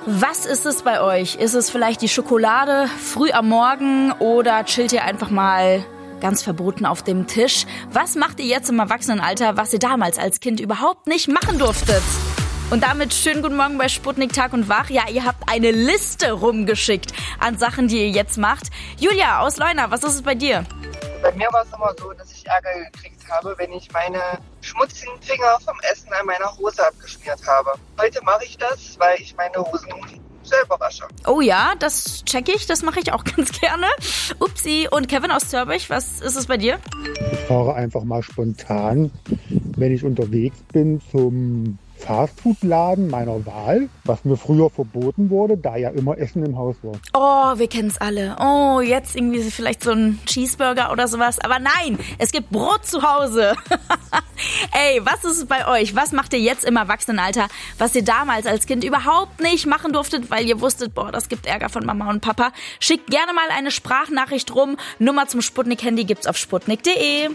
Was ist es bei euch? Ist es vielleicht die Schokolade früh am Morgen oder chillt ihr einfach mal ganz verboten auf dem Tisch? Was macht ihr jetzt im Erwachsenenalter, was ihr damals als Kind überhaupt nicht machen durftet? Und damit schönen guten Morgen bei Sputnik Tag und Wach. Ja, ihr habt eine Liste rumgeschickt an Sachen, die ihr jetzt macht. Julia aus Leuna, was ist es bei dir? Bei mir war es immer so, dass ich Ärger gekriegt habe, wenn ich meine schmutzigen Finger vom Essen an meiner Hose abgeschmiert habe. Heute mache ich das, weil ich meine Hosen selber wasche. Oh ja, das check ich, das mache ich auch ganz gerne. Upsi. Und Kevin aus Zürbich, was ist es bei dir? Ich fahre einfach mal spontan, wenn ich unterwegs bin, zum Fastfood-Laden meiner Wahl, was mir früher verboten wurde, da ja immer Essen im Haus war. Oh, wir kennen es alle. Oh, jetzt irgendwie vielleicht so ein Cheeseburger oder sowas. Aber nein, es gibt Brot zu Hause. Ey, was ist es bei euch? Was macht ihr jetzt im Erwachsenenalter, was ihr damals als Kind überhaupt nicht machen durftet, weil ihr wusstet, boah, das gibt Ärger von Mama und Papa? Schickt gerne mal eine Sprachnachricht rum. Nummer zum Sputnik-Handy gibt's auf sputnik.de.